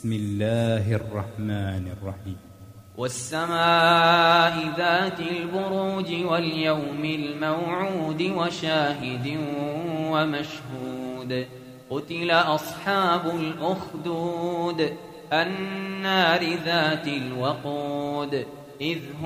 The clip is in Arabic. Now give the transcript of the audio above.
بسم الله الرحمن الرحيم. والسماء ذات البروج واليوم الموعود وشاهد ومشهود قتل أصحاب الأخدود النار ذات الوقود إذ